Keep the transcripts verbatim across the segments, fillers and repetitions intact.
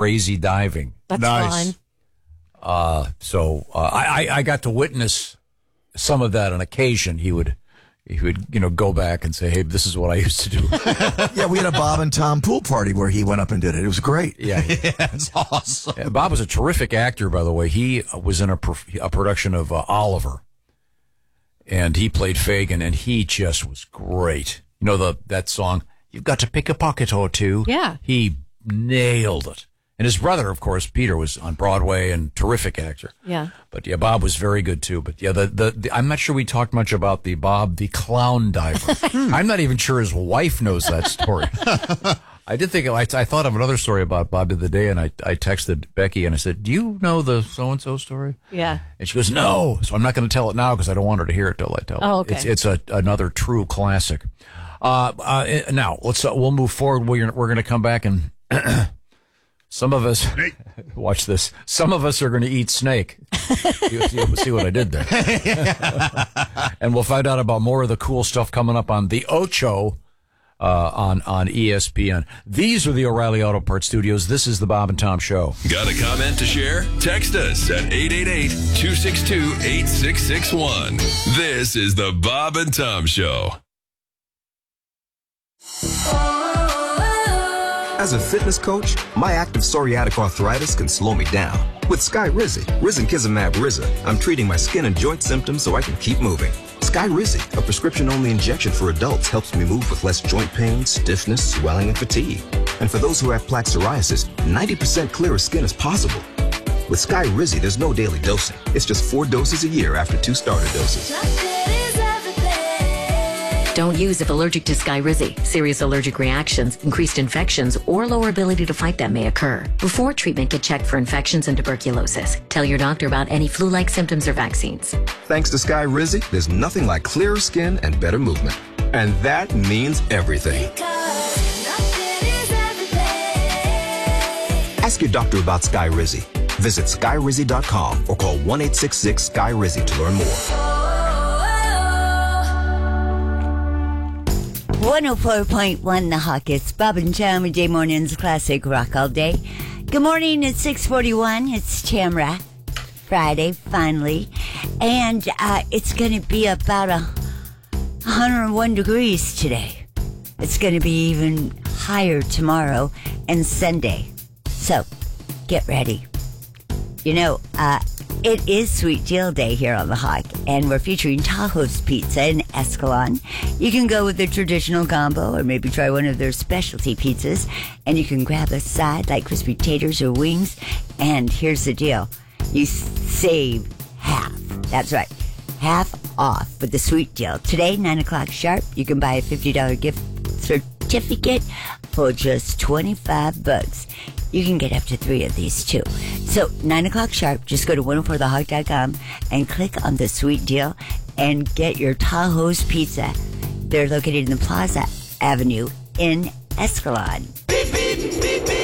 crazy diving. That's Nice. fun. Uh, so uh, I, I I got to witness some of that on occasion. He would he would you know go back and say, hey, this is what I used to do. Yeah, we had a Bob and Tom pool party where he went up and did it. It was great. Yeah, he- That's awesome. Yeah, Bob was a terrific actor, by the way. He was in a, pro- a production of uh, Oliver, and he played Fagin, and he just was great. You know the that song, "You've Got to Pick a Pocket or Two"? Yeah. He nailed it. And his brother, of course, Peter, was on Broadway and terrific actor. Yeah. But yeah, Bob was very good too. But yeah, the, the, the I'm not sure we talked much about the Bob the Clown Diver. I'm not even sure his wife knows that story. I did think I, I thought of another story about Bob the other day, and I I texted Becky and I said, "Do you know the so and so story?" Yeah. And she goes, "No." So I'm not going to tell it now because I don't want her to hear it till I tell it. Oh, okay. It's it's a another true classic. Uh, uh now let's uh, we'll move forward. We're we're going to come back and. Some of us, watch this, some of us are going to eat snake. You, you see what I did there. And we'll find out about more of the cool stuff coming up on the Ocho uh, on, on E S P N. These are the O'Reilly Auto Parts Studios. This is the Bob and Tom Show. Got a comment to share? Text us at eight eight eight, two six two, eight six six one. This is the Bob and Tom Show. As a fitness coach, my active psoriatic arthritis can slow me down. With Skyrizi, Risankizumab Riza, I'm treating my skin and joint symptoms so I can keep moving. Skyrizi, a prescription-only injection for adults, helps me move with less joint pain, stiffness, swelling, and fatigue. And for those who have plaque psoriasis, ninety percent clearer skin is possible. With Skyrizi, there's no daily dosing. It's just four doses a year after two starter doses. Don't use if allergic to Skyrizi. Serious allergic reactions, increased infections, or lower ability to fight them may occur. Before treatment, get checked for infections and tuberculosis. Tell your doctor about any flu-like symptoms or vaccines. Thanks to Skyrizi, there's nothing like clearer skin and better movement. And that means everything. Ask your doctor about Skyrizi. Visit skyrizi dot com or call one eight six six Sky Rizzy to learn more. one oh four point one The Hawk. It's Bob and Tom with Day Morning's Classic Rock All Day. Good morning. It's six forty-one. It's Tamra. Friday, finally. And uh, it's going to be about a one hundred one degrees today. It's going to be even higher tomorrow and Sunday. So, get ready. You know, uh, it is Sweet Deal Day here on The Hawk, and we're featuring Tahoe's Pizza in Escalon. You can go with the traditional combo or maybe try one of their specialty pizzas, and you can grab a side like crispy taters or wings. And here's the deal. You save half. That's right. Half off with the Sweet Deal. Today, nine o'clock sharp, you can buy a fifty dollars gift certificate for just twenty-five bucks. You can get up to three of these, too. So, nine o'clock sharp, just go to one oh four the hawk dot com and click on the Sweet Deal and get your Tahoe's Pizza. They're located in the Plaza Avenue in Escalon. Beep, beep, beep, beep.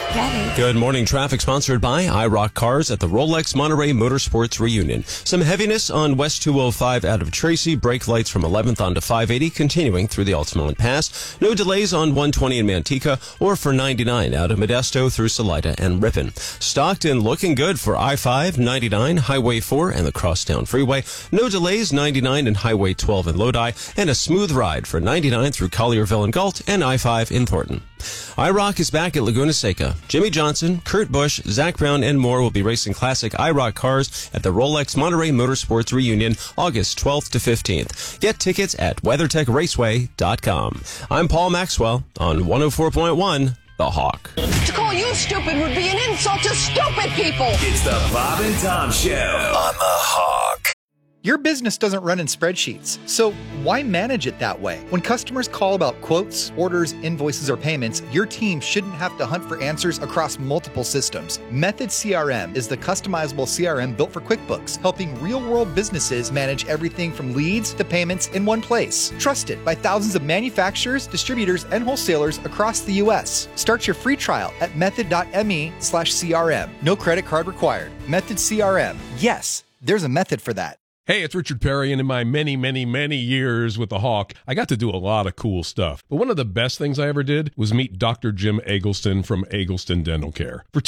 Good morning. Traffic sponsored by iRock Cars at the Rolex Monterey Motorsports Reunion. Some heaviness on West two oh five out of Tracy. Brake lights from eleventh on to five eighty, continuing through the Altamont Pass. No delays on one twenty in Manteca or for ninety-nine out of Modesto through Salida and Ripon. Stockton looking good for I five, ninety-nine, Highway four, and the Crosstown Freeway. No delays, ninety-nine and Highway twelve in Lodi, and a smooth ride for ninety-nine through Collierville and Galt and I five in Thornton. iRock is back at Laguna Seca. Jimmy Johnson, Kurt Busch, Zach Brown, and more will be racing classic iRock cars at the Rolex Monterey Motorsports Reunion August twelfth to fifteenth. Get tickets at WeatherTech Raceway dot com. I'm Paul Maxwell on one oh four point one The Hawk. To call you stupid would be an insult to stupid people. It's the Bob and Tom Show on The Hawk. Your business doesn't run in spreadsheets, so why manage it that way? When customers call about quotes, orders, invoices, or payments, your team shouldn't have to hunt for answers across multiple systems. Method C R M is the customizable C R M built for QuickBooks, helping real-world businesses manage everything from leads to payments in one place. Trusted by thousands of manufacturers, distributors, and wholesalers across the U S. Start your free trial at method.me slash CRM. No credit card required. Method C R M. Yes, there's a method for that. Hey, it's Richard Perry, and in my many, many, many years with the Hawk, I got to do a lot of cool stuff. But one of the best things I ever did was meet Doctor Jim Eggleston from Eggleston Dental Care. For